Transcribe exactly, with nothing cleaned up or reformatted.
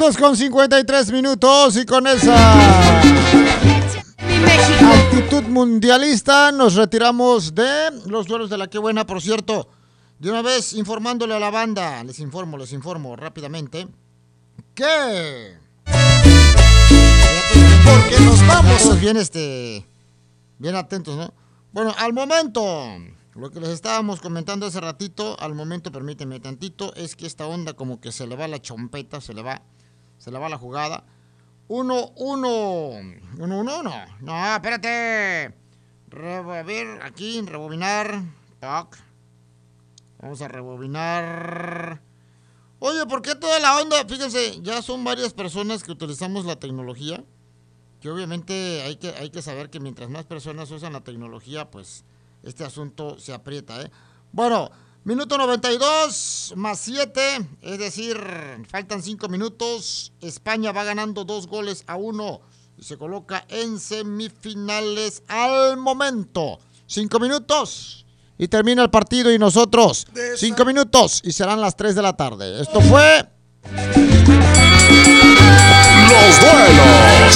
hijos con cincuenta y tres minutos y con esa actitud mundialista nos retiramos de los duelos de la que buena. Por cierto, de una vez informándole a la banda, les informo, les informo rápidamente que porque nos vamos todos bien, este, bien atentos, ¿no? Bueno, al momento, lo que les estábamos comentando hace ratito, al momento, permíteme tantito, es que esta onda como que se le va la chompeta, se le va, se le va la jugada. Uno, uno, uno, uno, uno. No, espérate. Rebo, a ver, aquí, rebobinar. Toc. Vamos a rebobinar. Oye, ¿por qué toda la onda? Fíjense, ya son varias personas que utilizamos la tecnología. Que obviamente hay que, hay que saber que mientras más personas usan la tecnología, pues este asunto se aprieta, ¿eh? Bueno, minuto noventa y dos más siete, es decir, faltan cinco minutos. España va ganando dos goles a uno y se coloca en semifinales al momento. Cinco minutos y termina el partido y nosotros cinco minutos y serán las tres de la tarde. Esto fue Los Duelos.